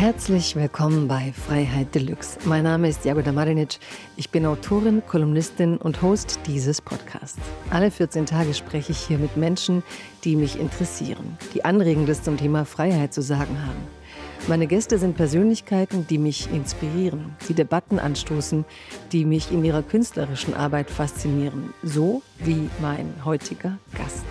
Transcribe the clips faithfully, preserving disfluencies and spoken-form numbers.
Herzlich willkommen bei Freiheit Deluxe. Mein Name ist Jagoda Marinic. Ich bin Autorin, Kolumnistin und Host dieses Podcasts. Alle vierzehn Tage spreche ich hier mit Menschen, die mich interessieren, die Anregendes zum Thema Freiheit zu sagen haben. Meine Gäste sind Persönlichkeiten, die mich inspirieren, die Debatten anstoßen, die mich in ihrer künstlerischen Arbeit faszinieren, so wie mein heutiger Gast.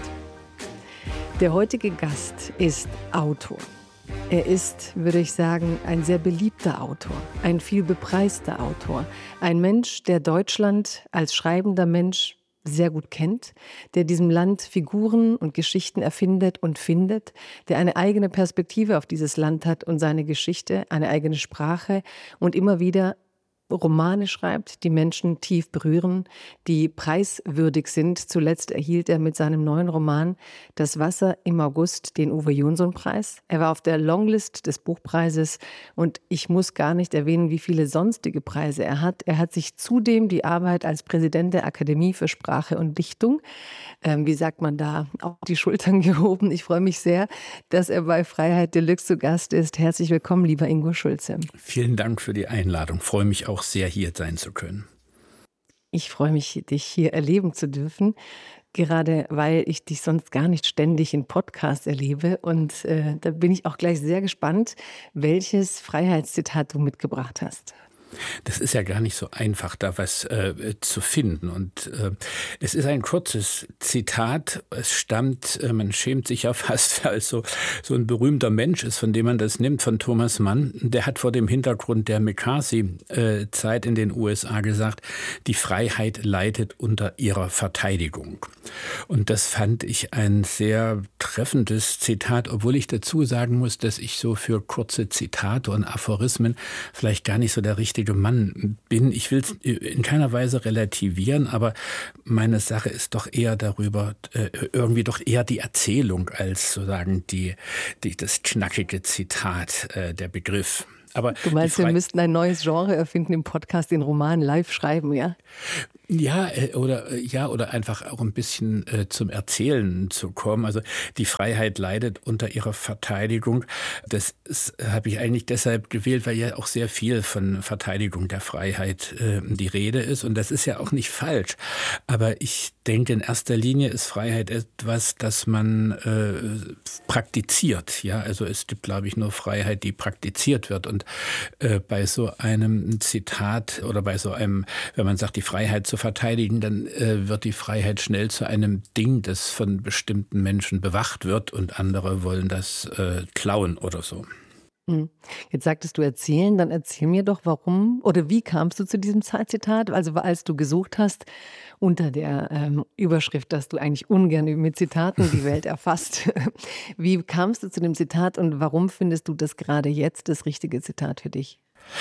Der heutige Gast ist Autor. Er ist, würde ich sagen, ein sehr beliebter Autor, ein viel bepreister Autor, ein Mensch, der Deutschland als schreibender Mensch sehr gut kennt, der diesem Land Figuren und Geschichten erfindet und findet, der eine eigene Perspektive auf dieses Land hat und seine Geschichte, eine eigene Sprache und immer wieder Romane schreibt, die Menschen tief berühren, die preiswürdig sind. Zuletzt erhielt er mit seinem neuen Roman Das Wasser im August den Uwe-Jonsson-Preis. Er war auf der Longlist des Buchpreises und ich muss gar nicht erwähnen, wie viele sonstige Preise er hat. Er hat sich zudem die Arbeit als Präsident der Akademie für Sprache und Dichtung, ähm, wie sagt man da, auf die Schultern gehoben. Ich freue mich sehr, dass er bei Freiheit Deluxe zu Gast ist. Herzlich willkommen, lieber Ingo Schulze. Vielen Dank für die Einladung. Ich freue mich auch sehr, hier sein zu können. Ich freue mich, dich hier erleben zu dürfen, gerade weil ich dich sonst gar nicht ständig in Podcasts erlebe. Und äh, da bin ich auch gleich sehr gespannt, welches Freiheitszitat du mitgebracht hast. Das ist ja gar nicht so einfach, da was äh, zu finden. Und äh, es ist ein kurzes Zitat. Es stammt, äh, man schämt sich ja fast, als so, so ein berühmter Mensch ist, von dem man das nimmt, von Thomas Mann. Der hat vor dem Hintergrund der McCarthy-Zeit in den U S A gesagt, die Freiheit leidet unter ihrer Verteidigung. Und das fand ich ein sehr treffendes Zitat, obwohl ich dazu sagen muss, dass ich so für kurze Zitate und Aphorismen vielleicht gar nicht so der richtige Mann bin. Ich will es in keiner Weise relativieren, aber meine Sache ist doch eher darüber, äh, irgendwie doch eher die Erzählung als sozusagen die, die, das knackige Zitat, äh, der Begriff. Aber du meinst, wir müssten ein neues Genre erfinden im Podcast, den Roman live schreiben, ja? Ja, oder ja, oder einfach auch ein bisschen äh, zum Erzählen zu kommen. Also die Freiheit leidet unter ihrer Verteidigung. Das habe ich eigentlich deshalb gewählt, weil ja auch sehr viel von Verteidigung der Freiheit äh, die Rede ist. Und das ist ja auch nicht falsch. Aber ich denke, in erster Linie ist Freiheit etwas, das man äh, praktiziert. Ja, also es gibt, glaube ich, nur Freiheit, die praktiziert wird. Und äh, bei so einem Zitat oder bei so einem, wenn man sagt, die Freiheit zu verteidigen, dann äh, wird die Freiheit schnell zu einem Ding, das von bestimmten Menschen bewacht wird und andere wollen das äh, klauen oder so. Jetzt sagtest du erzählen, dann erzähl mir doch, warum oder wie kamst du zu diesem Zitat? Also als du gesucht hast unter der ähm, Überschrift, dass du eigentlich ungern mit Zitaten die Welt erfasst. Wie kamst du zu dem Zitat und warum findest du das gerade jetzt das richtige Zitat für dich?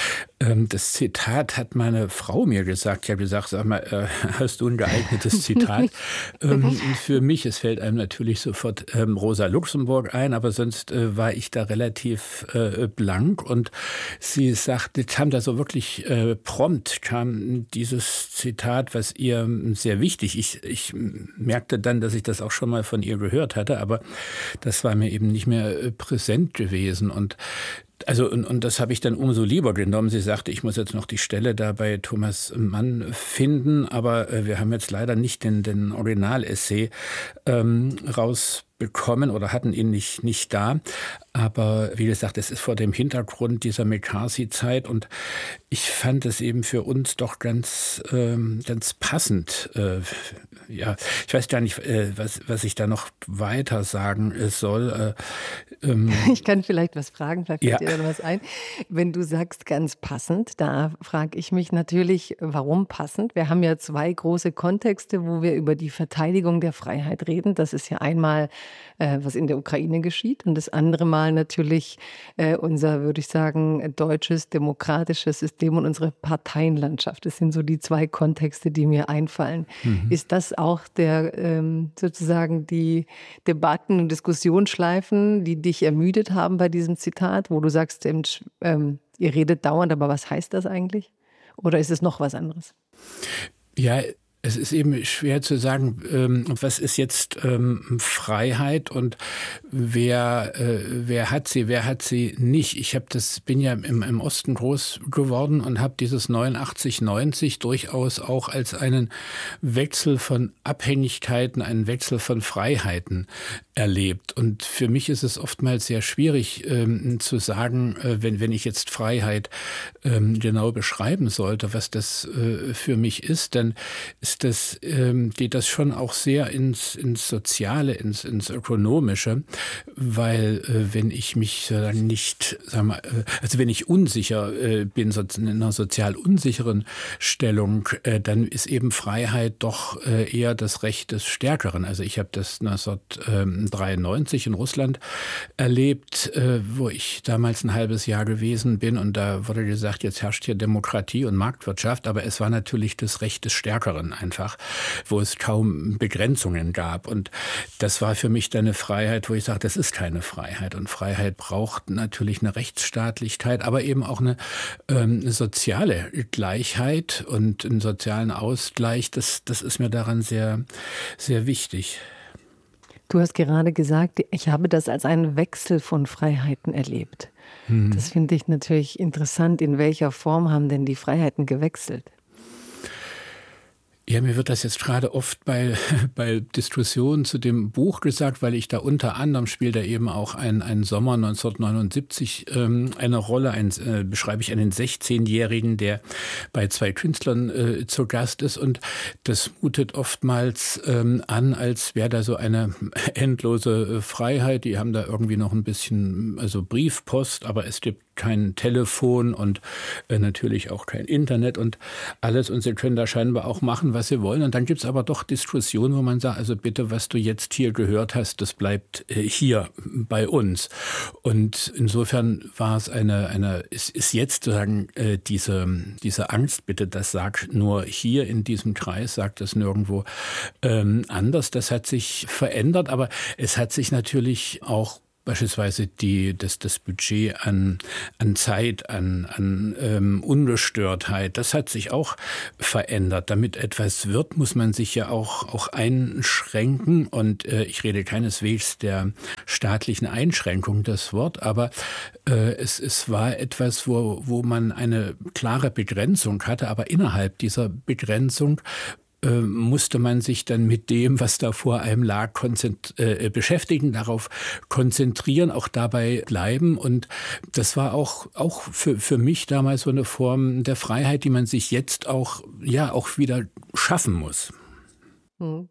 Das Zitat hat meine Frau mir gesagt. Ich habe gesagt, sag mal, äh, hast du ein geeignetes Zitat ähm, für mich? Es fällt einem natürlich sofort ähm, Rosa Luxemburg ein, aber sonst äh, war ich da relativ äh, blank. Und sie sagte, kam da so wirklich äh, prompt, kam dieses Zitat, was ihr sehr wichtig, ich, ich merkte dann, dass ich das auch schon mal von ihr gehört hatte, aber das war mir eben nicht mehr äh, präsent gewesen. Und Also und, und das habe ich dann umso lieber genommen. Sie sagte, ich muss jetzt noch die Stelle da bei Thomas Mann finden, aber äh, wir haben jetzt leider nicht den, den Original-Essay ähm, rausbekommen oder hatten ihn nicht, nicht da. Aber wie gesagt, es ist vor dem Hintergrund dieser McCarthy-Zeit und ich fand es eben für uns doch ganz, ähm, ganz passend. Äh, ja, ich weiß gar nicht, äh, was, was ich da noch weiter sagen äh, soll. Äh, ähm, ich kann vielleicht was fragen, vielleicht fällt ja. dir da was ein. Wenn du sagst, ganz passend, da frage ich mich natürlich, warum passend? Wir haben ja zwei große Kontexte, wo wir über die Verteidigung der Freiheit reden. Das ist ja einmal, äh, was in der Ukraine geschieht und das andere Mal natürlich äh, unser, würde ich sagen, deutsches, demokratisches System und unsere Parteienlandschaft. Das sind so die zwei Kontexte, die mir einfallen. Mhm. Ist das auch der ähm, sozusagen die Debatten und Diskussionsschleifen, die dich ermüdet haben bei diesem Zitat, wo du sagst, ähm, ihr redet dauernd, aber was heißt das eigentlich? Oder ist es noch was anderes? Ja, Es ist eben schwer zu sagen, ähm, was ist jetzt ähm, Freiheit und wer, äh, wer hat sie, wer hat sie nicht. Ich habe das, bin ja im, im Osten groß geworden und habe dieses neunundachtzig neunzig durchaus auch als einen Wechsel von Abhängigkeiten, einen Wechsel von Freiheiten erlebt. Und für mich ist es oftmals sehr schwierig ähm, zu sagen, äh, wenn, wenn ich jetzt Freiheit ähm, genau beschreiben sollte, was das äh, für mich ist, dann ist das, ähm, geht das schon auch sehr ins, ins Soziale, ins, ins Ökonomische, weil äh, wenn ich mich äh, nicht, sag mal, äh, also wenn ich unsicher äh, bin, so in einer sozial unsicheren Stellung, äh, dann ist eben Freiheit doch äh, eher das Recht des Stärkeren. Also ich habe das neunzehnhundertdreiundneunzig in Russland erlebt, äh, wo ich damals ein halbes Jahr gewesen bin und da wurde gesagt, jetzt herrscht hier Demokratie und Marktwirtschaft, aber es war natürlich das Recht des Stärkeren einfach, wo es kaum Begrenzungen gab. Und das war für mich dann eine Freiheit, wo ich sage, das ist keine Freiheit. Und Freiheit braucht natürlich eine Rechtsstaatlichkeit, aber eben auch eine, ähm, eine soziale Gleichheit und einen sozialen Ausgleich. Das, das ist mir daran sehr, sehr wichtig. Du hast gerade gesagt, ich habe das als einen Wechsel von Freiheiten erlebt. Hm. Das finde ich natürlich interessant. In welcher Form haben denn die Freiheiten gewechselt? Ja, mir wird das jetzt gerade oft bei, bei Diskussionen zu dem Buch gesagt, weil ich da unter anderem spielt da eben auch ein, ein Sommer neunzehnhundertneunundsiebzig ähm, eine Rolle. Ein, äh, beschreibe ich einen sechzehnjährigen, der bei zwei Künstlern äh, zu Gast ist. Und das mutet oftmals ähm, an, als wäre da so eine endlose äh, Freiheit. Die haben da irgendwie noch ein bisschen, also Briefpost, aber es gibt kein Telefon und äh, natürlich auch kein Internet und alles. Und sie können da scheinbar auch machen, was sie wollen. Und dann gibt es aber doch Diskussionen, wo man sagt, also bitte, was du jetzt hier gehört hast, das bleibt äh, hier bei uns. Und insofern war es eine, eine es ist jetzt sozusagen äh, diese, diese Angst, bitte, das sagt nur hier in diesem Kreis, sagt das nirgendwo ähm, anders. Das hat sich verändert, aber es hat sich natürlich auch beispielsweise die, das, das Budget an, an Zeit, an, an ähm, Ungestörtheit, das hat sich auch verändert. Damit etwas wird, muss man sich ja auch, auch einschränken. Und äh, ich rede keineswegs der staatlichen Einschränkung, das Wort, aber äh, es, es war etwas, wo, wo man eine klare Begrenzung hatte. Aber innerhalb dieser Begrenzung musste man sich dann mit dem, was da vor einem lag, konzent- äh, beschäftigen, darauf konzentrieren, auch dabei bleiben. Und das war auch, auch für, für mich damals so eine Form der Freiheit, die man sich jetzt auch, ja, auch wieder schaffen muss. Hm.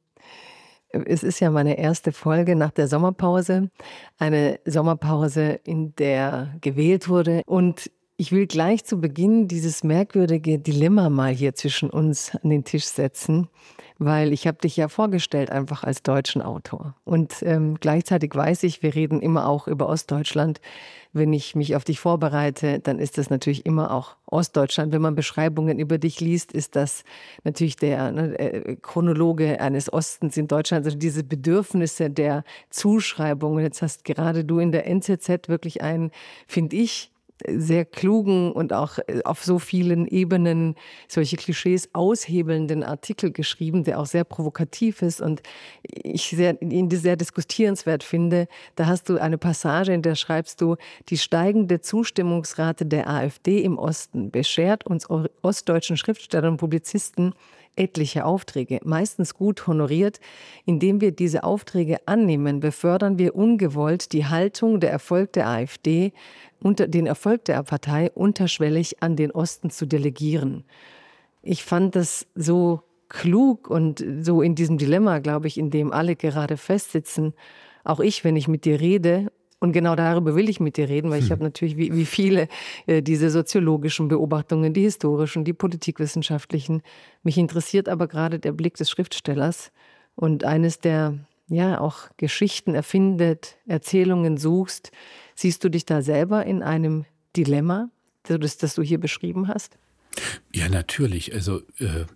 Es ist ja meine erste Folge nach der Sommerpause. Eine Sommerpause, in der gewählt wurde. Und ich will gleich zu Beginn dieses merkwürdige Dilemma mal hier zwischen uns an den Tisch setzen, weil ich habe dich ja vorgestellt einfach als deutschen Autor. Und ähm, gleichzeitig weiß ich, wir reden immer auch über Ostdeutschland. Wenn ich mich auf dich vorbereite, dann ist das natürlich immer auch Ostdeutschland. Wenn man Beschreibungen über dich liest, ist das natürlich der ne, äh, Chronologe eines Ostens in Deutschland. Also diese Bedürfnisse der Zuschreibungen. Jetzt hast gerade du in der N Z Z wirklich einen, finde ich, sehr klugen und auch auf so vielen Ebenen solche Klischees aushebelnden Artikel geschrieben, der auch sehr provokativ ist und ich sehr, ihn sehr diskutierenswert finde. Da hast du eine Passage, in der schreibst du, die steigende Zustimmungsrate der AfD im Osten beschert uns ostdeutschen Schriftstellern und Publizisten etliche Aufträge, meistens gut honoriert. Indem wir diese Aufträge annehmen, befördern wir ungewollt die Haltung, der Erfolg der AfD, unter, den Erfolg der Partei unterschwellig an den Osten zu delegieren. Ich fand das so klug und so in diesem Dilemma, glaube ich, in dem alle gerade festsitzen. Auch ich, wenn ich mit dir rede, und genau darüber will ich mit dir reden, weil ich hm. habe natürlich wie, wie viele äh, diese soziologischen Beobachtungen, die historischen, die politikwissenschaftlichen. Mich interessiert aber gerade der Blick des Schriftstellers und eines, der ja auch Geschichten erfindet, Erzählungen suchst. Siehst du dich da selber in einem Dilemma, das, das du hier beschrieben hast? Ja, natürlich. Also äh,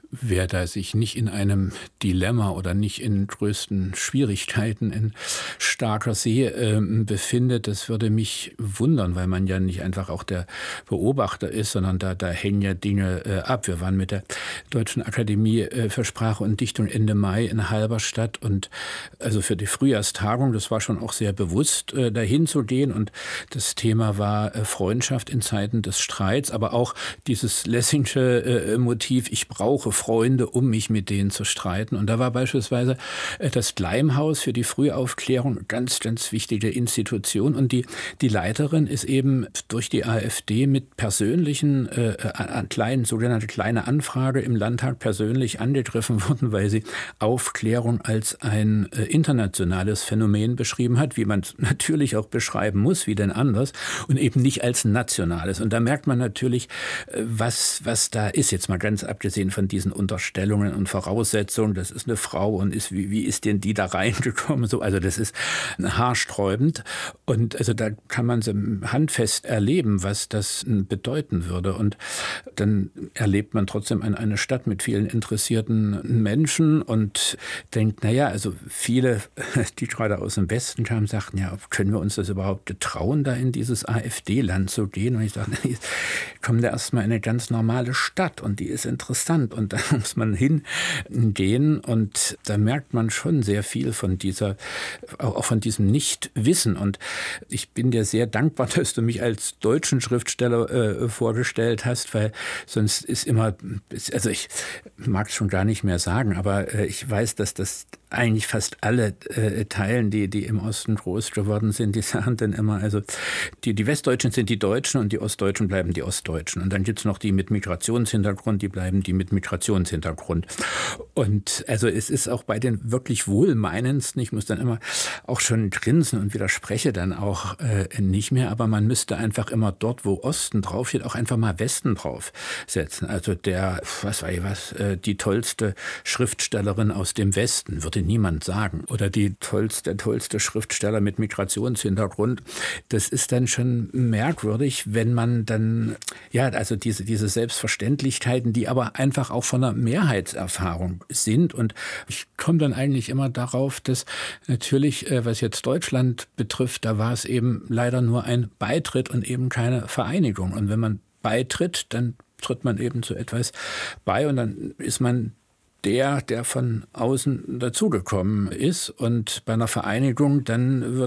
wer da sich nicht in einem Dilemma oder nicht in größten Schwierigkeiten in starker See äh, befindet, das würde mich wundern, weil man ja nicht einfach auch der Beobachter ist, sondern da, da hängen ja Dinge äh, ab. Wir waren mit der Deutschen Akademie äh, für Sprache und Dichtung Ende Mai in Halberstadt und also für die Frühjahrstagung, das war schon auch sehr bewusst, äh, dahin zu gehen und das Thema war äh, Freundschaft in Zeiten des Streits, aber auch dieses Lessingsche äh, Motiv, ich brauche Freunde, um mich mit denen zu streiten. Und da war beispielsweise äh, das Gleimhaus für die Frühaufklärung eine ganz, ganz wichtige Institution. Und die, die Leiterin ist eben durch die AfD mit persönlichen, äh, kleinen, sogenannte kleine Anfrage im Landtag persönlich angegriffen worden, weil sie Aufklärung als ein äh, internationales Phänomen beschrieben hat, wie man es natürlich auch beschreiben muss, wie denn anders, und eben nicht als nationales. Und da merkt man natürlich, äh, was, was da ist, jetzt mal ganz abgesehen von diesen Unterstellungen und Voraussetzungen, das ist eine Frau und ist, wie, wie ist denn die da reingekommen? So, also das ist haarsträubend. Und also da kann man so handfest erleben, was das bedeuten würde. Und dann erlebt man trotzdem eine, eine Stadt mit vielen interessierten Menschen und denkt, naja, also viele, die gerade aus dem Westen kamen, sagten, ja, können wir uns das überhaupt getrauen, da in dieses AfD-Land zu gehen? Und ich dachte, kommen da erstmal in eine ganz normale Stadt und die ist interessant und da muss man hingehen und da merkt man schon sehr viel von dieser, auch von diesem Nichtwissen. Und ich bin dir sehr dankbar, dass du mich als deutschen Schriftsteller äh, vorgestellt hast, weil sonst ist immer, also ich mag es schon gar nicht mehr sagen, aber äh, ich weiß, dass das eigentlich fast alle äh, teilen, die, die im Osten groß geworden sind, die sagen dann immer, also die, die Westdeutschen sind die Deutschen und die Ostdeutschen bleiben die Ostdeutschen. Und dann gibt es noch die mit Migrationshintergrund, die bleiben die mit Migrationshintergrund. Und also es ist auch bei den wirklich Wohlmeinendsten, ich muss dann immer auch schon grinsen und widerspreche dann auch äh, nicht mehr, aber man müsste einfach immer dort, wo Osten draufsteht, auch einfach mal Westen draufsetzen. Also der, was weiß ich was, äh, die tollste Schriftstellerin aus dem Westen, würde niemand sagen. Oder die tollste, der tollste Schriftsteller mit Migrationshintergrund. Das ist dann schon merkwürdig, wenn man dann, ja, also diese, diese Selbstverständlichkeiten, die aber einfach auch von einer Mehrheitserfahrung sind. Und ich komme dann eigentlich immer darauf, dass natürlich, was jetzt Deutschland betrifft, da war es eben leider nur ein Beitritt und eben keine Vereinigung. Und wenn man beitritt, dann tritt man eben zu etwas bei und dann ist man der, der von außen dazugekommen ist. Und bei einer Vereinigung, dann wird